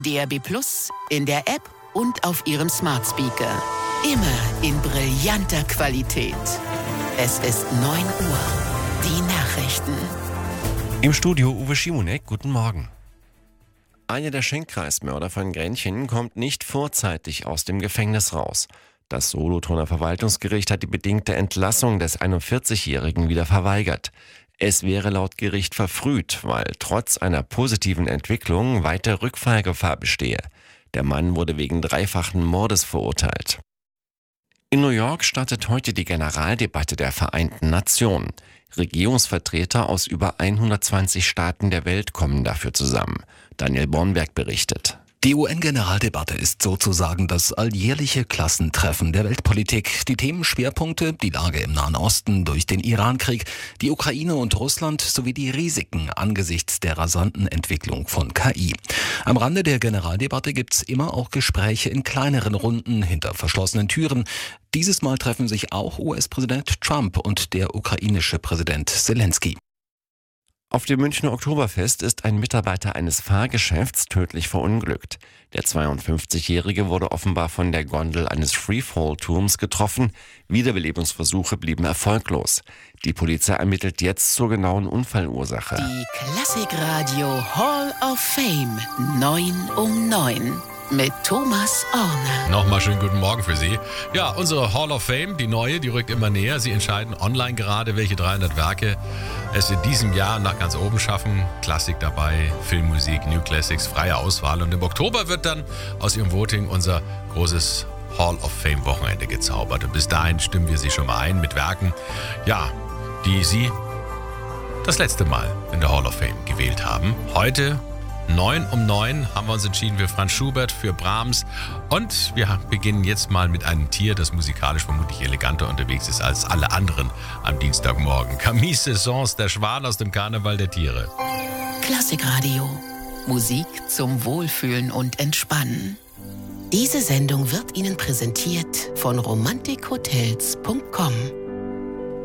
DRB Plus in der App und auf Ihrem Smart Speaker. Immer in brillanter Qualität. Es ist 9 Uhr. Die Nachrichten. Im Studio Uwe Schimonek, guten Morgen. Einer der Schenkkreismörder von Grenchen kommt nicht vorzeitig aus dem Gefängnis raus. Das Solothurner Verwaltungsgericht hat die bedingte Entlassung des 41-Jährigen wieder verweigert. Es wäre laut Gericht verfrüht, weil trotz einer positiven Entwicklung weiter Rückfallgefahr bestehe. Der Mann wurde wegen dreifachen Mordes verurteilt. In New York startet heute die Generaldebatte der Vereinten Nationen. Regierungsvertreter aus über 120 Staaten der Welt kommen dafür zusammen. Daniel Bornberg berichtet. Die UN-Generaldebatte ist sozusagen das alljährliche Klassentreffen der Weltpolitik. Die Themenschwerpunkte, die Lage im Nahen Osten durch den Irankrieg, die Ukraine und Russland sowie die Risiken angesichts der rasanten Entwicklung von KI. Am Rande der Generaldebatte gibt's immer auch Gespräche in kleineren Runden hinter verschlossenen Türen. Dieses Mal treffen sich auch US-Präsident Trump und der ukrainische Präsident Zelensky. Auf dem Münchner Oktoberfest ist ein Mitarbeiter eines Fahrgeschäfts tödlich verunglückt. Der 52-Jährige wurde offenbar von der Gondel eines Freefall-Turms getroffen. Wiederbelebungsversuche blieben erfolglos. Die Polizei ermittelt jetzt zur genauen Unfallursache. Die Klassikradio Hall of Fame 9 um 9 mit Thomas Orner. Nochmal schönen guten Morgen für Sie. Ja, unsere Hall of Fame, die neue, die rückt immer näher. Sie entscheiden online gerade, welche 300 Werke es in diesem Jahr nach ganz oben schaffen. Klassik dabei, Filmmusik, New Classics, freie Auswahl. Und im Oktober wird dann aus Ihrem Voting unser großes Hall of Fame Wochenende gezaubert. Und bis dahin stimmen wir Sie schon mal ein mit Werken, ja, die Sie das letzte Mal in der Hall of Fame gewählt haben. Heute 9 um 9 haben wir uns entschieden für Franz Schubert, für Brahms und wir beginnen jetzt mal mit einem Tier, das musikalisch vermutlich eleganter unterwegs ist als alle anderen am Dienstagmorgen. Camille Saint-Saëns, der Schwan aus dem Karneval der Tiere. Klassikradio. Musik zum Wohlfühlen und Entspannen. Diese Sendung wird Ihnen präsentiert von romantikhotels.com.